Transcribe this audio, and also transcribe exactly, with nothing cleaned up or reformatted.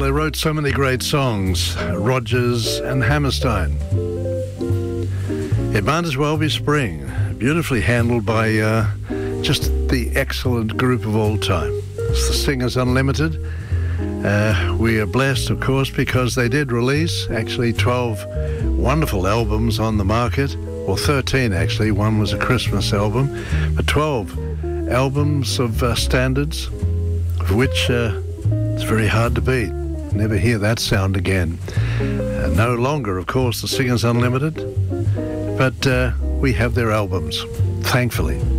they wrote so many great songs, Rodgers and Hammerstein. It might as well be spring, beautifully handled by uh, just the excellent group of all time. It's the Singers Unlimited. Uh, we are blessed, of course, because they did release actually twelve wonderful albums on the market, or thirteen actually. One was a Christmas album, but twelve albums of uh, standards, of which uh, it's very hard to beat. Never hear that sound again. Uh, no longer, of course, the Singers Unlimited, but uh, we have their albums, thankfully.